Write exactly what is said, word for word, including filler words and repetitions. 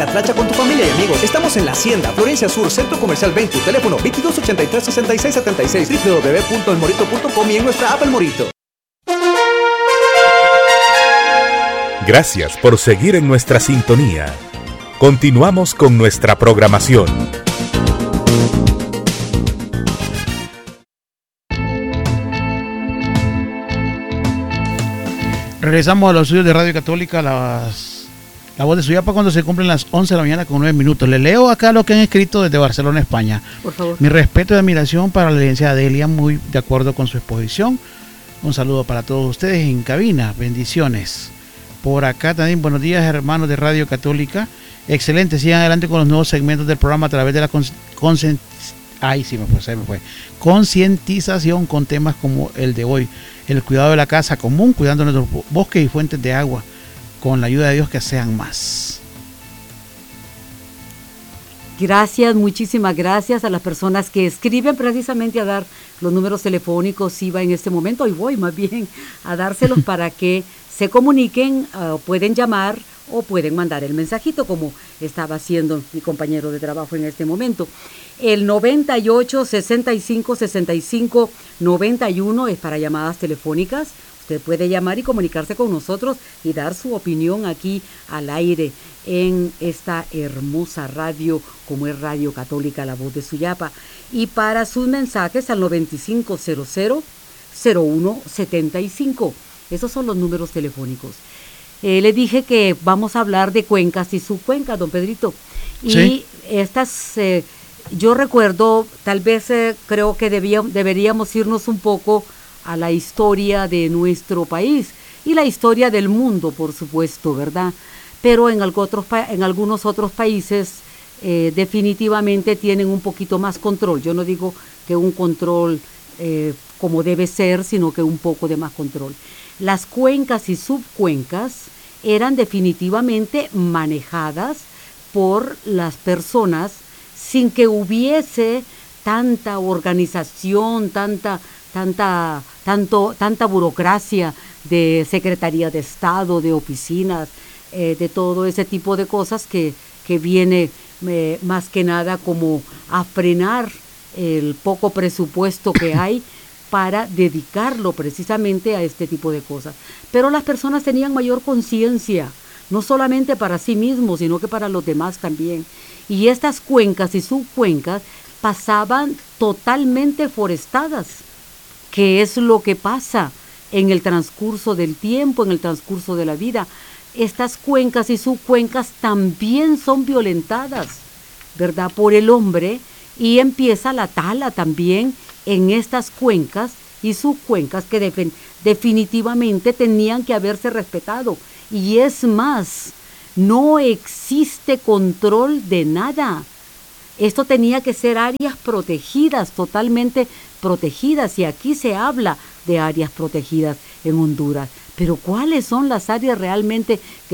catracha con tu familia y amigos. Estamos en La Hacienda, Florencia Sur, Centro Comercial veinte, teléfono veintidós ochenta y tres, sesenta y seis setenta y seis, doble u doble u doble u punto el morito punto com y en nuestra app El Morito. Gracias por seguir en nuestra sintonía. Continuamos con nuestra programación. Regresamos a los estudios de Radio Católica, las, la voz de Suyapa, cuando se cumplen las once de la mañana con nueve minutos. Le leo acá lo que han escrito desde Barcelona, España. Por favor. Mi respeto y admiración para la licenciada Delia, muy de acuerdo con su exposición. Un saludo para todos ustedes en cabina. Bendiciones. Por acá también, buenos días, hermanos de Radio Católica. Excelente, sigan adelante con los nuevos segmentos del programa a través de la conscientización. Ay, sí, me fue, se me fue. Concientización con temas como el de hoy. El cuidado de la casa común, cuidando nuestros bosques y fuentes de agua. Con la ayuda de Dios, que sean más. Gracias, muchísimas gracias a las personas que escriben precisamente a dar los números telefónicos. Iba en este momento, y voy más bien a dárselos para que se comuniquen, uh, pueden llamar o pueden mandar el mensajito como estaba haciendo mi compañero de trabajo en este momento. El noventa y ocho, sesenta y cinco, sesenta y cinco, noventa y uno es para llamadas telefónicas. Usted puede llamar y comunicarse con nosotros y dar su opinión aquí al aire en esta hermosa radio como es Radio Católica, la voz de Suyapa. Y para sus mensajes al noventa y cinco cero cero, cero uno setenta y cinco. Esos son los números telefónicos. Eh, le dije que vamos a hablar de cuencas y subcuencas, don Pedrito. Y sí. estas, eh, yo recuerdo, tal vez eh, creo que debía, deberíamos irnos un poco a la historia de nuestro país y la historia del mundo, por supuesto, ¿verdad? Pero en, algo otros, en algunos otros países eh, definitivamente tienen un poquito más control. Yo no digo que un control eh, como debe ser, sino que un poco de más control. Las cuencas y subcuencas eran definitivamente manejadas por las personas sin que hubiese tanta organización, tanta, tanta, tanto, tanta burocracia de Secretaría de Estado, de oficinas, eh, de todo ese tipo de cosas que, que viene eh, más que nada como a frenar el poco presupuesto que hay para dedicarlo precisamente a este tipo de cosas. Pero las personas tenían mayor conciencia, no solamente para sí mismos, sino que para los demás también. Y estas cuencas y subcuencas pasaban totalmente forestadas, que es lo que pasa en el transcurso del tiempo, en el transcurso de la vida. Estas cuencas y subcuencas también son violentadas, ¿verdad?, por el hombre, y empieza la tala también en estas cuencas y subcuencas que de, definitivamente tenían que haberse respetado. Y es más, no existe control de nada. Esto tenía que ser áreas protegidas, totalmente protegidas, y aquí se habla de áreas protegidas en Honduras. Pero ¿cuáles son las áreas realmente que